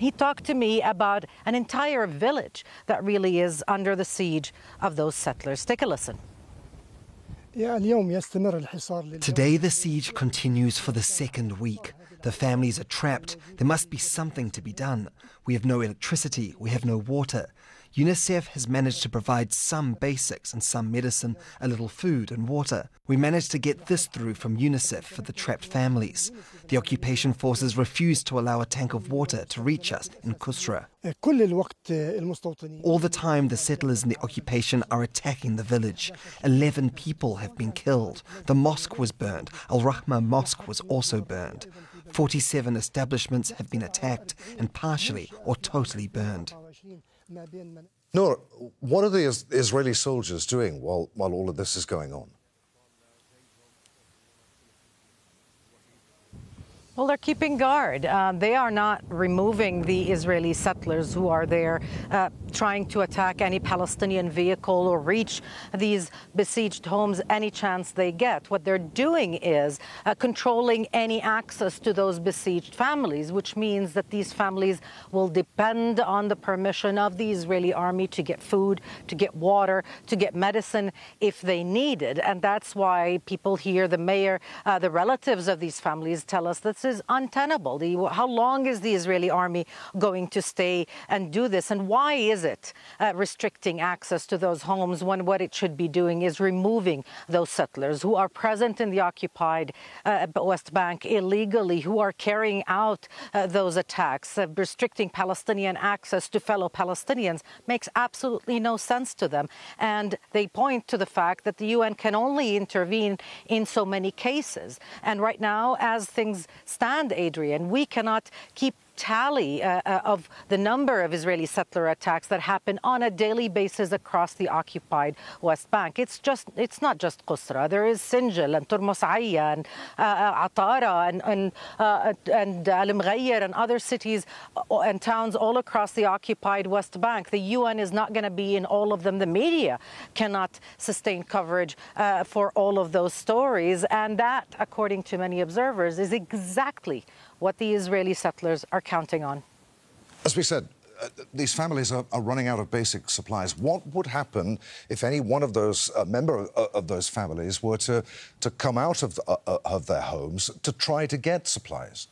He talked to me about an entire village that really is under the siege of those settlers. Take a listen. Today the siege continues for the second week. The families are trapped. There must be something to be done. We have no electricity, we have no water. UNICEF has managed to provide some basics and some medicine, a little food and water. We managed to get this through from UNICEF for the trapped families. The occupation forces refused to allow a tank of water to reach us in Kusra. All the time the settlers in the occupation are attacking the village. 11 people have been killed. The mosque was burned. Al-Rahma Mosque was also burned. 47 establishments have been attacked and partially or totally burned. Noor, what are the Israeli soldiers doing while all of this is going on? Well, they're keeping guard. They are not removing the Israeli settlers who are there trying to attack any Palestinian vehicle or reach these besieged homes any chance they get. What they're doing is controlling any access to those besieged families, which means that these families will depend on the permission of the Israeli army to get food, to get water, to get medicine if they need it. And that's why people here, the mayor, the relatives of these families tell us this is untenable. How long is the Israeli army going to stay and do this? And why is it restricting access to those homes when what it should be doing is removing those settlers who are present in the occupied West Bank illegally, who are carrying out those attacks, restricting Palestinian access to fellow Palestinians makes absolutely no sense to them. And they point to the fact that the UN can only intervene in so many cases. And right now, as things stand, Adrian, we cannot keep tally of the number of Israeli settler attacks that happen on a daily basis across the occupied West Bank. It's not just Qusra. There is Sinjil and Turmus Aya and Atara and Al Mghayr and other cities and towns all across the occupied West Bank. The UN is not going to be in all of them. The media cannot sustain coverage for all of those stories. And that, according to many observers, is exactly what the Israeli settlers are counting on. As we said, these families are running out of basic supplies. What would happen if any one of those member of those families were to come out of their homes to try to get supplies?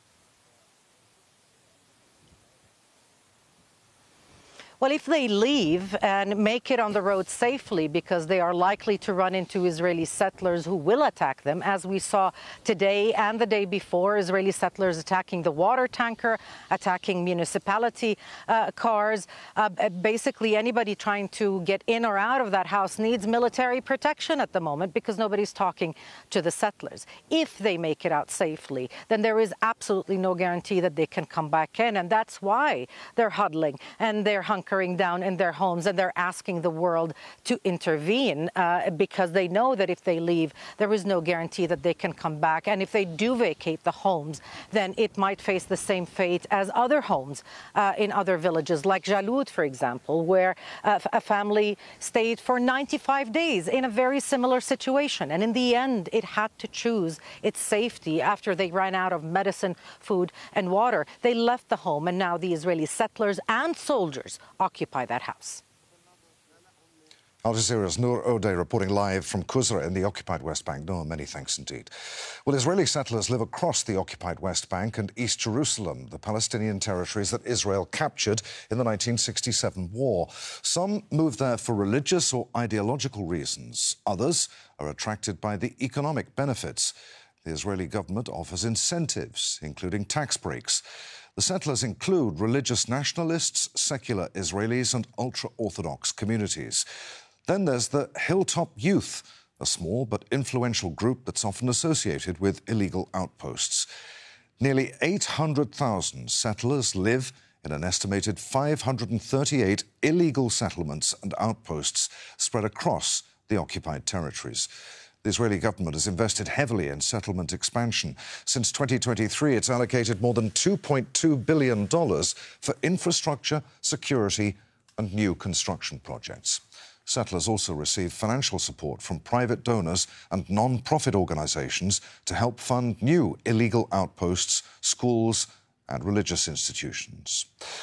Well, if they leave and make it on the road safely, because they are likely to run into Israeli settlers who will attack them, as we saw today and the day before, Israeli settlers attacking the water tanker, attacking municipality cars. Basically, anybody trying to get in or out of that house needs military protection at the moment because nobody's talking to the settlers. If they make it out safely, then there is absolutely no guarantee that they can come back in. And that's why they're huddling and they're hunkering down in their homes, and they're asking the world to intervene because they know that if they leave, there is no guarantee that they can come back. And if they do vacate the homes, then it might face the same fate as other homes in other villages, like Jalut, for example, where a family stayed for 95 days in a very similar situation. And in the end, it had to choose its safety after they ran out of medicine, food, and water. They left the home, and now the Israeli settlers and soldiers occupy that house. Al Jazeera's Noor O'Day reporting live from Qusra in the occupied West Bank. Noor, many thanks indeed. Well, Israeli settlers live across the occupied West Bank and East Jerusalem, the Palestinian territories that Israel captured in the 1967 war. Some moved there for religious or ideological reasons. Others are attracted by the economic benefits. The Israeli government offers incentives, including tax breaks. The settlers include religious nationalists, secular Israelis and ultra-Orthodox communities. Then there's the Hilltop Youth, a small but influential group that's often associated with illegal outposts. Nearly 800,000 settlers live in an estimated 538 illegal settlements and outposts spread across the occupied territories. The Israeli government has invested heavily in settlement expansion. Since 2023, it's allocated more than $2.2 billion for infrastructure, security and new construction projects. Settlers also receive financial support from private donors and non-profit organisations to help fund new illegal outposts, schools and religious institutions.